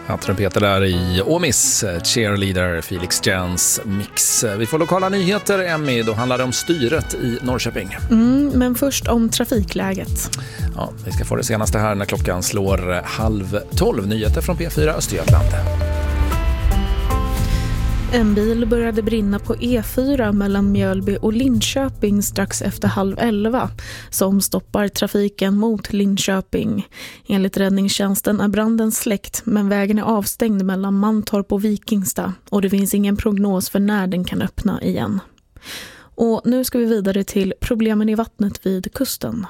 Trumpeter där i Åmis, cheerleader Felix Jans mix. Vi får lokala nyheter, Emmy. Då handlar det om styret i Norrköping. Men först om trafikläget. Ja, vi ska få det senaste här när klockan slår 11:30. Nyheter från P4 Östergötland. En bil började brinna på E4 mellan Mjölby och Linköping strax efter 10:30 som stoppar trafiken mot Linköping. Enligt räddningstjänsten är branden släckt, men vägen är avstängd mellan Mantorp och Vikingstad och det finns ingen prognos för när den kan öppna igen. Och nu ska vi vidare till problemen i vattnet vid kusten.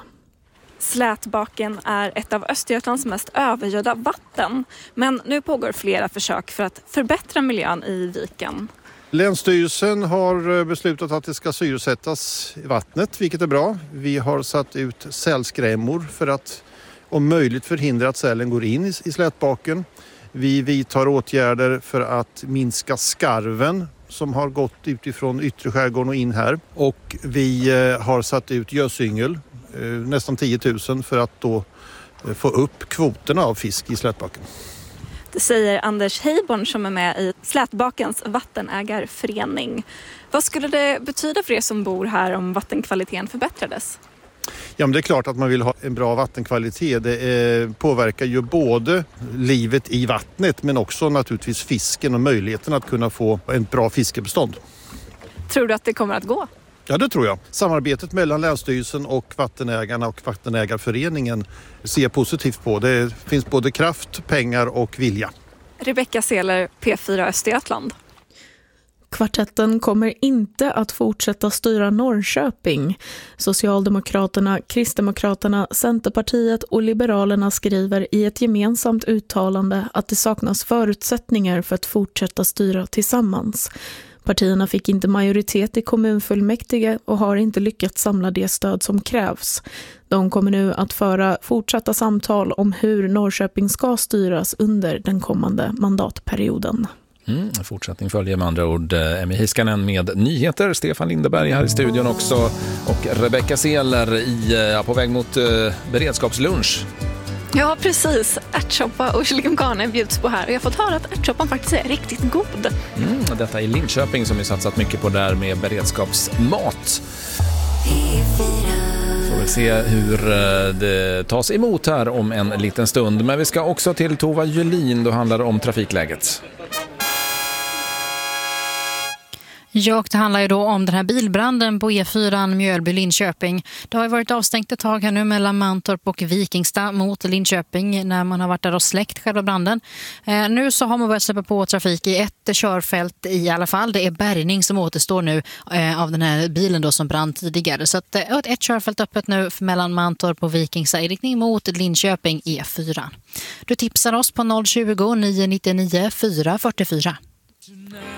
Slätbaken är ett av Östergötlands mest övergödda vatten, men nu pågår flera försök för att förbättra miljön i viken. Länsstyrelsen har beslutat att det ska syresättas i vattnet, vilket är bra. Vi har satt ut sälskrämmor för att om möjligt förhindra att sälen går in i slätbaken. Vi vidtar åtgärder för att minska skarven som har gått utifrån yttre skärgården och in här. Och vi har satt ut gösyngel, nästan 10 000, för att då få upp kvoterna av fisk i slätbaken. Det säger Anders Heiborn som är med i Slätbakens vattenägarförening. Vad skulle det betyda för er som bor här om vattenkvaliteten förbättrades? Ja, men det är klart att man vill ha en bra vattenkvalitet. Det påverkar ju både livet i vattnet men också naturligtvis fisken och möjligheten att kunna få en bra fiskebestånd. Tror du att det kommer att gå? Ja, det tror jag. Samarbetet mellan Länsstyrelsen och vattenägarna och vattenägarföreningen ser positivt på. Det finns både kraft, pengar och vilja. Rebecka Seler, P4 Östergötland. Kvartetten kommer inte att fortsätta styra Norrköping. Socialdemokraterna, Kristdemokraterna, Centerpartiet och Liberalerna skriver i ett gemensamt uttalande att det saknas förutsättningar för att fortsätta styra tillsammans. Partierna fick inte majoritet i kommunfullmäktige och har inte lyckats samla det stöd som krävs. De kommer nu att föra fortsatta samtal om hur Norrköping ska styras under den kommande mandatperioden. Fortsättning följer med andra ord. Emmy Hiskanen med nyheter, Stefan Lindeberg här i studion också och Rebecka Seler på väg mot beredskapslunch. Ja, precis. Ärtsoppa och chilikumkane bjuds på här. Och jag har fått höra att ärtsoppan faktiskt är riktigt god. Detta är Linköping som vi satsat mycket på där med beredskapsmat. Får vi se hur det tas emot här om en liten stund. Men vi ska också till Tova Julin, då handlar det om trafikläget. Ja, det handlar ju då om den här bilbranden på E4 Mjölby-Linköping. Det har ju varit avstängt ett tag här nu mellan Mantorp och Vikingstad mot Linköping när man har varit där och släckt själva branden. Nu så har man börjat släppa på trafik i ett körfält i alla fall. Det är bärgning som återstår nu av den här bilen då som brann tidigare. Så att ett körfält öppet nu mellan Mantorp och Vikingstad i riktning mot Linköping E4. Du tipsar oss på 020 999 444.